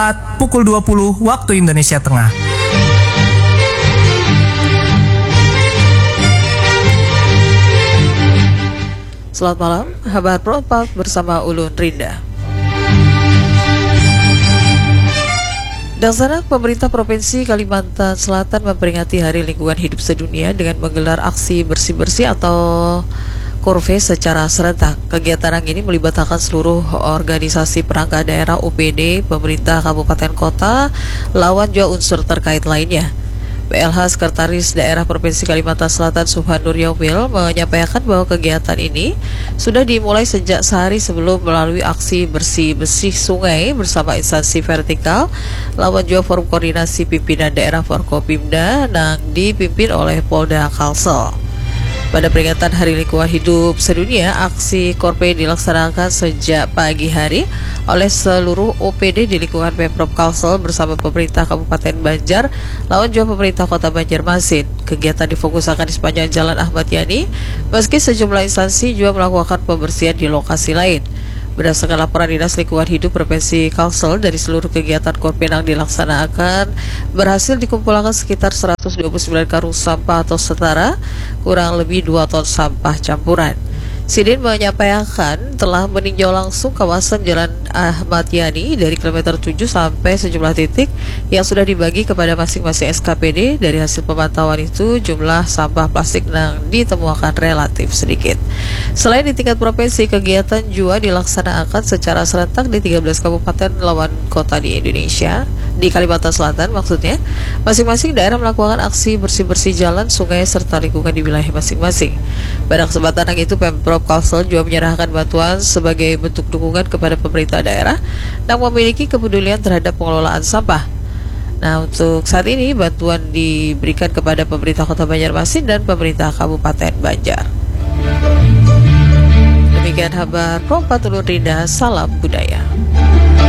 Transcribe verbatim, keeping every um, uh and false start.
pukul dua puluh waktu Indonesia Tengah. Selamat malam, Kabar Pro empat bersama Ulun Rinda. Daksana pemerintah Provinsi Kalimantan Selatan memperingati Hari Lingkungan Hidup Sedunia dengan menggelar aksi bersih-bersih atau Korve secara serentak. Kegiatan ini melibatkan seluruh organisasi perangkat daerah, U P D, pemerintah kabupaten kota, lawan juga unsur terkait lainnya. P L H Sekretaris Daerah Provinsi Kalimantan Selatan Subhanur Yaumil menyampaikan bahwa kegiatan ini sudah dimulai sejak sehari sebelum melalui aksi bersih-bersih sungai bersama instansi vertikal, lawan juga forum koordinasi pimpinan daerah Forkopimda yang dipimpin oleh Polda Kalsel. Pada peringatan Hari Lingkungan Hidup Sedunia, aksi Korpe dilaksanakan sejak pagi hari oleh seluruh O P D di lingkungan Pemprov Kalsel bersama pemerintah Kabupaten Banjar, lawan juga pemerintah Kota Banjarmasin. Kegiatan difokuskan di sepanjang Jalan Ahmad Yani, meski sejumlah instansi juga melakukan pembersihan di lokasi lain. Berdasarkan laporan Dinas Lingkungan Hidup Provinsi Kalsel, dari seluruh kegiatan Korpe yang dilaksanakan berhasil dikumpulkan sekitar seratus dua puluh sembilan karung sampah atau setara kurang lebih dua ton sampah campuran. Sidin menyampaikan telah meninjau langsung kawasan Jalan Ahmad Yani dari kilometer tujuh sampai sejumlah titik yang sudah dibagi kepada masing-masing S K P D. Dari hasil pemantauan itu, jumlah sampah plastik yang ditemukan relatif sedikit. Selain di tingkat provinsi, kegiatan juga dilaksanakan secara serentak di tiga belas kabupaten lawan kota di Indonesia. Di Kalimantan Selatan maksudnya, masing-masing daerah melakukan aksi bersih-bersih jalan, sungai, serta lingkungan di wilayah masing-masing. Pada kesempatan itu, Pemprov Kalsel juga menyerahkan bantuan sebagai bentuk dukungan kepada pemerintah daerah yang memiliki kepedulian terhadap pengelolaan sampah. Nah, untuk saat ini bantuan diberikan kepada pemerintah Kota Banjarmasin dan pemerintah Kabupaten Banjar. Demikian kabar Pro empat Ulun Rinda, salam budaya.